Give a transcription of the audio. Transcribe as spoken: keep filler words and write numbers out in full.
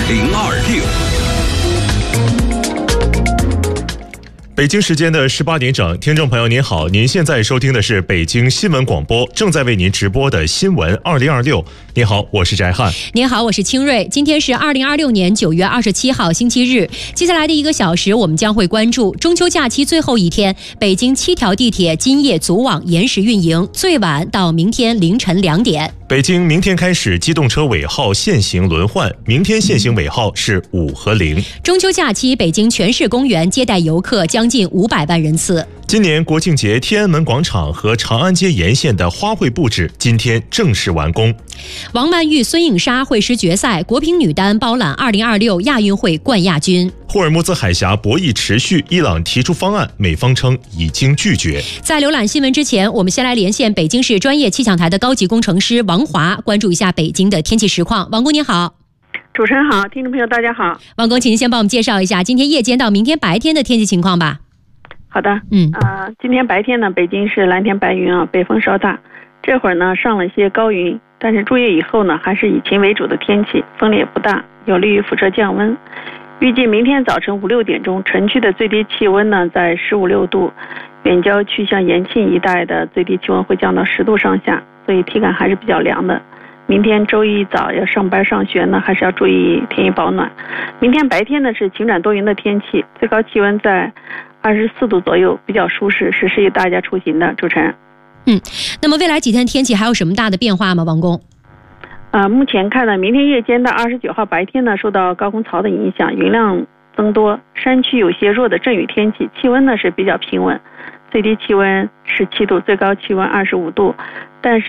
零二六。 北京时间的十八点整，听众朋友您好，您现在收听的是北京新闻广播，正在为您直播的新闻二零二六。您好，我是翟汉。 您好，我是清瑞。今天是二零二六年九月二十七号星期日。接下来的一个小时，我们将会关注中秋假期最后一天，北京七条地铁今夜组网延时运营，最晚到明天凌晨两点。 北京明天开始机动车尾号限行轮换，明天限行尾号是五和零。 中秋假期，北京全市公园接待游客将近五百万人次。 今年国庆节天安门广场和长安街沿线的花卉布置今天正式完工。 王曼玉、孙颖莎会师决赛，国乒女单包揽二零二六亚运会冠亚军。 霍尔木兹海峡博弈持续，伊朗提出方案，美方称已经拒绝。 在浏览新闻之前，我们先来连线北京市专业气象台的高级工程师王华，关注一下北京的天气实况。王工您好。 主持人好，听众朋友大家好。 王工，请您先帮我们介绍一下今天夜间到明天白天的天气情况吧。 好的， 嗯， 呃，今天白天呢，北京是蓝天白云啊，北风稍大，这会儿呢上了一些高云，但是入夜以后呢，还是以晴为主的天气，风力也不大，有利于辐射降温。预计明天早晨五六点钟，城区的最低气温呢在十五六度，远郊区像延庆一带的最低气温会降到十度上下，所以体感还是比较凉的。明天周一早要上班上学呢，还是要注意添衣保暖。明天白天呢是晴转多云的天气，最高气温在二十四度左右，比较舒适，是适宜大家出行的。主持人， 嗯，那么未来几天天气还有什么大的变化吗？王工？ 呃，目前看呢，明天夜间到二十九号白天呢，受到高空槽的影响，云量增多，山区有些弱的阵雨天气，气温呢是比较平稳，最低气温十七度，最高气温二十五度，但是